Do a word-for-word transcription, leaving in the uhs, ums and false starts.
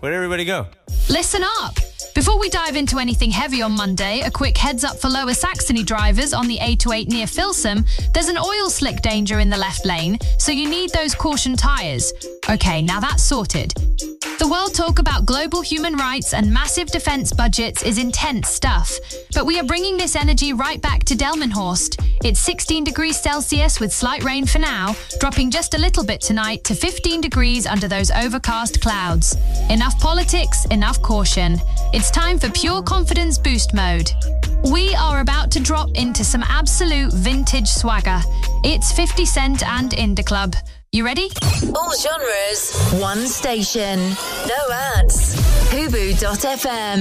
Where'd everybody go? Listen up! Before we dive into anything heavy on Monday, a quick heads up for Lower Saxony drivers on the A twenty-eight near Filsum. There's an oil slick danger in the left lane, so you need those caution tyres. Okay, now that's sorted. The world talk about global human rights and massive defence budgets is intense stuff, but we are bringing this energy right back to Delmenhorst. It's sixteen degrees Celsius with slight rain for now, dropping just a little bit tonight to fifteen degrees under those overcast clouds. Enough politics, enough caution. It's time for pure confidence boost mode. We are about to drop into some absolute vintage swagger. It's fifty Cent and Indie Club. You ready? All genres, one station. No ads. Hubu dot f m